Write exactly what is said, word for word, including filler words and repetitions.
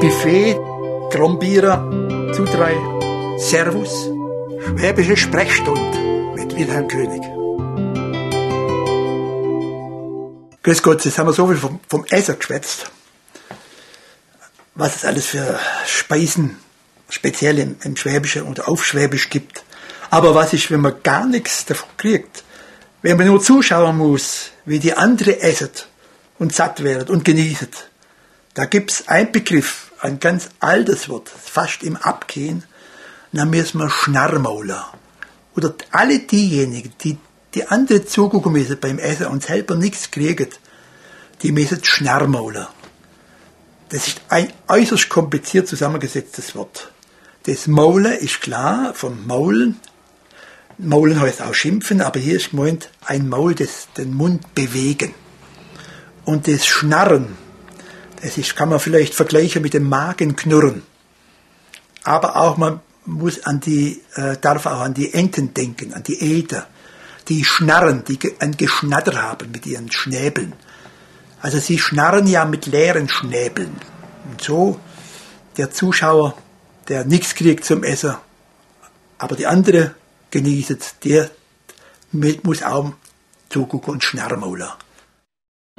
Buffet, Trombierer, zu drei, Servus, Schwäbische Sprechstunde mit Wilhelm König. Grüß Gott, jetzt haben wir so viel vom, vom Essen geschwätzt. Was es alles für Speisen speziell im, im Schwäbischen oder auf Schwäbisch gibt. Aber was ist, wenn man gar nichts davon kriegt? Wenn man nur zuschauen muss, wie die andere essen und satt werden und genießen. Da gibt's einen Begriff, ein ganz altes Wort, fast im Abgehen, dann müssen wir Schnarrmauler. Oder alle diejenigen, die die andere zugucken müssen beim Essen und selber nichts kriegen, die müssen Schnarrmauler. Das ist ein äußerst kompliziert zusammengesetztes Wort. Das Maulen ist klar, vom Maulen. Maulen heißt auch schimpfen, aber hier ist gemeint, ein Maul, das den Mund bewegen. Und das Schnarren, das ist, kann man vielleicht vergleichen mit dem Magenknurren. Aber auch man muss an die, äh, darf auch an die Enten denken, an die Eder, die schnarren, die ein Geschnatter haben mit ihren Schnäbeln. Also sie schnarren ja mit leeren Schnäbeln. Und so der Zuschauer, der nichts kriegt zum Essen, aber die andere genießt, der muss auch zugucken und schnarrmaulen.